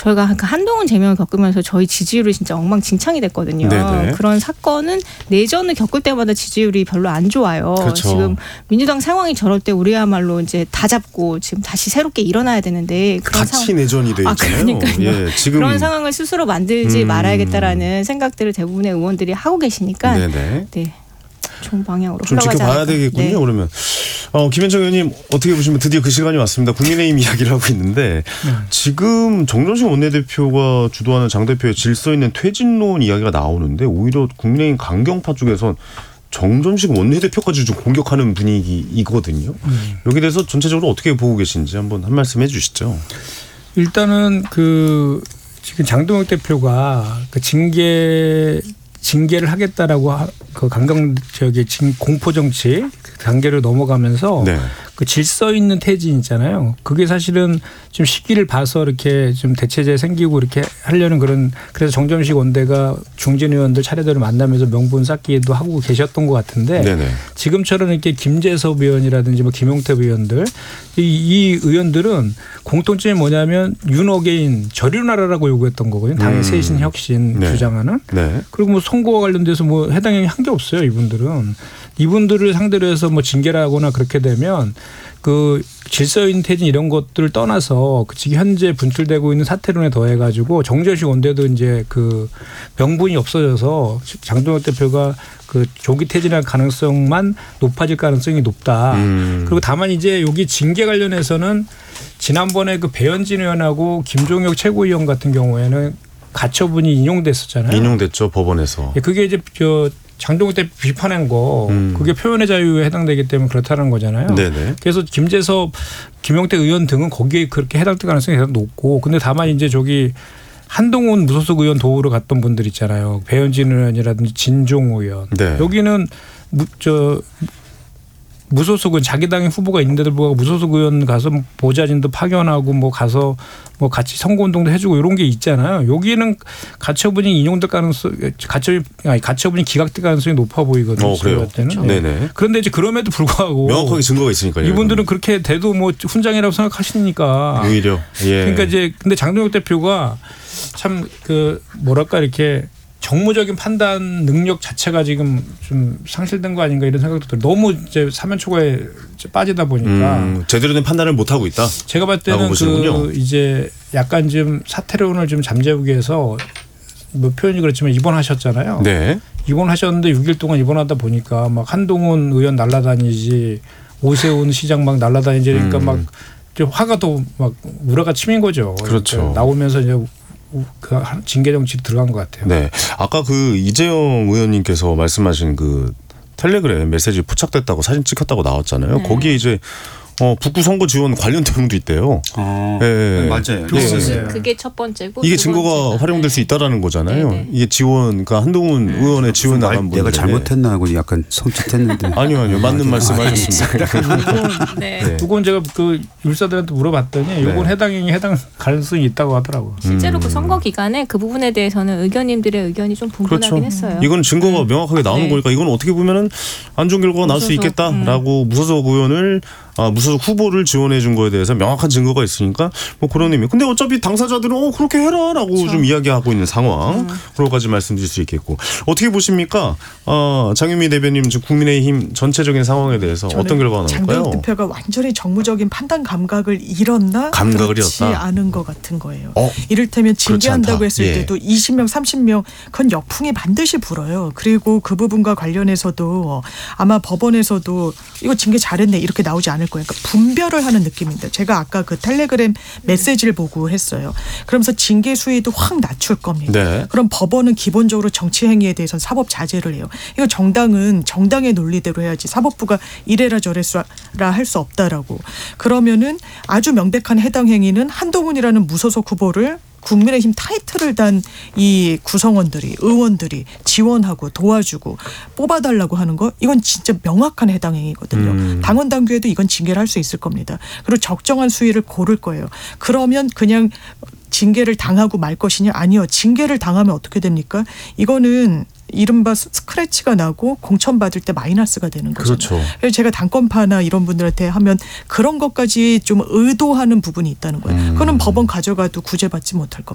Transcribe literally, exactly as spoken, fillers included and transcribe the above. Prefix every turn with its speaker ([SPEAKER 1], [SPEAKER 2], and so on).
[SPEAKER 1] 저희가 그 한동훈 제명을 겪으면서 저희 지지율이 진짜 엉망진창이 됐거든요. 네네. 그런 사건은 내전을 겪을 때마다 지지율이 별로 안 좋아요. 그렇죠. 지금 민주당 상황이 저럴 때 우리야말로 이제 다 잡고 지금 다시 새롭게 일어나야 되는데 그런
[SPEAKER 2] 같이
[SPEAKER 1] 상황...
[SPEAKER 2] 내전이 돼 있잖아요.
[SPEAKER 1] 아, 그러니까요.
[SPEAKER 2] 예, 지금...
[SPEAKER 1] 그런 상황을 스스로 만들지
[SPEAKER 2] 음...
[SPEAKER 1] 말아야겠다라는 생각들을 대부분의 의원들이 하고 계시니까
[SPEAKER 2] 네네.
[SPEAKER 1] 네. 좋은 방향으로
[SPEAKER 2] 좀 지켜봐야
[SPEAKER 1] 않을까.
[SPEAKER 2] 되겠군요. 네. 그러면 어, 김현정 의원님 어떻게 보시면 드디어 그 시간이 왔습니다. 국민의힘 이야기를 하고 있는데 네. 지금 정전식 원내대표가 주도하는 장 대표의 질서 있는 퇴진론 이야기가 나오는데 오히려 국민의힘 강경파 쪽에선 정전식 원내대표까지 좀 공격하는 분위기이거든요. 음. 여기에 대해서 전체적으로 어떻게 보고 계신지 한번 한 말씀 해 주시죠.
[SPEAKER 3] 일단은 그 지금 장동혁 대표가 그 징계 징계를 하겠다라고 그 강경 저기 공포 정치 단계를 넘어가면서 네. 그 질서 있는 퇴진 있잖아요. 그게 사실은 좀 시기를 봐서 이렇게 좀 대체제 생기고 이렇게 하려는 그런 그래서 정점식 원대가 중진 의원들 차례대로 만나면서 명분 쌓기도 하고 계셨던 것 같은데 네네. 지금처럼 이렇게 김재섭 의원이라든지 뭐 김용태 의원들 이, 이 의원들은 공통점이 뭐냐면 윤어게인 저륜하라라고 요구했던 거거든요. 당의 음. 쇄신 혁신 네. 주장하는. 네. 그리고 뭐 선거와 관련돼서 뭐 해당이 한 게 없어요. 이분들은. 이분들을 상대로 해서 뭐 징계를 하거나 그렇게 되면 그 질서 있는 퇴진 이런 것들을 떠나서 그 지금 현재 분출되고 있는 사태론에 더해 가지고 정전식 원대도 이제 그 명분이 없어져서 장동혁 대표가 그 조기 퇴진할 가능성만 높아질 가능성이 높다. 음. 그리고 다만 이제 여기 징계 관련해서는 지난번에 그 배현진 의원하고 김종혁 최고위원 같은 경우에는 가처분이 인용됐었잖아요.
[SPEAKER 2] 인용됐죠 법원에서.
[SPEAKER 3] 그게 이제 저 장동혁 대표 비판한 거 음. 그게 표현의 자유에 해당되기 때문에 그렇다는 거잖아요. 네네. 그래서 김재섭, 김용태 의원 등은 거기에 그렇게 해당될 가능성이 대단히 높고 근데 다만 이제 저기 한동훈 무소속 의원 도우러 갔던 분들 있잖아요. 배현진 의원이라든지 진종호 의원. 네. 여기는 무, 저 무소속은 자기 당의 후보가 있는데도 불구하고 무소속 의원 가서 보좌진도 파견하고 뭐 가서 뭐 같이 선거운동도 해주고 이런 게 있잖아요. 여기는 가처분이 인용될 가능성, 가처분 아니 가처분이 기각될 가능성이 높아 보이거든요.
[SPEAKER 2] 어, 그래요.
[SPEAKER 3] 그렇죠. 네네. 그런데 이제 그럼에도 불구하고
[SPEAKER 2] 명확하게 증거가 있으니까요.
[SPEAKER 3] 이분들은 그렇게 돼도 뭐 훈장이라고 생각하시니까.
[SPEAKER 2] 오히려. 예.
[SPEAKER 3] 그러니까 이제 근데 장동혁 대표가 참 그 뭐랄까 이렇게. 정무적인 판단 능력 자체가 지금 좀 상실된 거 아닌가 이런 생각도 들어요. 너무 이제 사면 초과에 빠지다 보니까
[SPEAKER 2] 음, 제대로 된 판단을 못 하고 있다.
[SPEAKER 3] 제가 봤을 때는 그 이제 약간 좀 사태론을 좀 잠재우기 위해서 뭐 표현이 그렇지만 입원하셨잖아요. 네. 입원하셨는데 육 일 동안 입원하다 보니까 막 한동훈 의원 날라다니지 오세훈 시장 막 날라다니지 그러니까 음. 막 좀 화가 더 막 우라가 치민 거죠.
[SPEAKER 2] 그렇죠.
[SPEAKER 3] 그러니까 나오면서 이제. 그 징계 정치 들어간 것 같아요.
[SPEAKER 2] 네, 아까 그 이재영 의원님께서 말씀하신 그 텔레그램 메시지 포착됐다고 사진 찍혔다고 나왔잖아요. 네. 거기에 이제 어, 북구 선거 지원 관련 내용도 있대요.
[SPEAKER 4] 아, 네. 맞아요.
[SPEAKER 1] 네. 그게 첫 번째고
[SPEAKER 2] 이게 증거가 활용될 수 있다라는 거잖아요. 네네. 이게 지원, 그러니까 한동훈 네. 의원의 지원 나간 분.
[SPEAKER 4] 내가 잘못했나 하고 약간 섬찟했는데.
[SPEAKER 2] 아니요, 아니요, 맞는 아, 말씀하셨습니다.
[SPEAKER 3] 네. 네. 그건 제가 그 율사들한테 물어봤더니 이건 네. 해당이 해당 가능성이 있다고 하더라고요.
[SPEAKER 1] 실제로
[SPEAKER 2] 음.
[SPEAKER 1] 그 선거 기간에 그 부분에 대해서는 의견님들의 의견이 좀 분분하긴
[SPEAKER 2] 그렇죠.
[SPEAKER 1] 했어요.
[SPEAKER 2] 이건 증거가
[SPEAKER 1] 음.
[SPEAKER 2] 명확하게 나오는 네. 거니까 이건 어떻게 보면은 안 좋은 결과가 나올 수 있겠다라고 음. 무소속 의원을. 아, 무소속 후보를 지원해 준 거에 대해서 명확한 증거가 있으니까 뭐 그런 의미. 근데 어차피 당사자들은 어 그렇게 해라라고 그렇죠. 좀 이야기하고 있는 상황으로까지 음. 말씀드릴 수 있겠고 어떻게 보십니까? 어, 장윤미 대변인 국민의힘 전체적인 상황에 대해서 어떤 결과가 나올까요?
[SPEAKER 5] 장동혁 대표가 완전히 정무적인 판단 감각을 잃었나?
[SPEAKER 2] 감각을
[SPEAKER 5] 그렇지
[SPEAKER 2] 잃었다.
[SPEAKER 5] 않은 것 같은 거예요.
[SPEAKER 2] 어?
[SPEAKER 5] 이를테면 징계한다고 했을
[SPEAKER 2] 예.
[SPEAKER 5] 때도 이십 명, 삼십 명 그건 역풍이 반드시 불어요. 그리고 그 부분과 관련해서도 아마 법원에서도 이거 징계 잘했네 이렇게 나오지 않을 거예요. 그러니까 분별을 하는 느낌입니다. 제가 아까 그 텔레그램 메시지를 보고 했어요. 그러면서 징계 수위도 확 낮출 겁니다. 네. 그럼 법원은 기본적으로 정치 행위에 대해서는 사법 자제를 해요. 이거 정당은 정당의 논리대로 해야지 사법부가 이래라 저래라 할 수 없다라고. 그러면은 아주 명백한 해당 행위는 한동훈이라는 무소속 후보를 국민의힘 타이틀을 단 이 구성원들이 의원들이 지원하고 도와주고 뽑아달라고 하는 거 이건 진짜 명확한 해당 행위거든요. 음. 당원 당규에도 이건 징계를 할 수 있을 겁니다. 그리고 적정한 수위를 고를 거예요. 그러면 그냥 징계를 당하고 말 것이냐? 아니요. 징계를 당하면 어떻게 됩니까? 이거는 이른바 스크래치가 나고 공천받을 때 마이너스가 되는 거죠.
[SPEAKER 2] 그렇죠.
[SPEAKER 5] 그래서 제가 당권파나 이런 분들한테 하면 그런 것까지 좀 의도하는 부분이 있다는 거예요. 음. 그거는 법원 가져가도 구제받지 못할 겁니다.